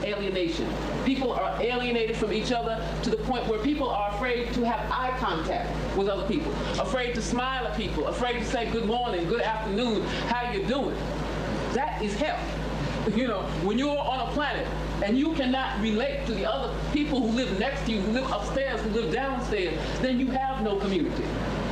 alienation. People are alienated from each other to the point where people are afraid to have eye contact with other people, afraid to smile at people, afraid to say good morning, good afternoon, how you doing. That is hell. You know, when you're on a planet and you cannot relate to the other people who live next to you, who live upstairs, who live downstairs, then you have no community.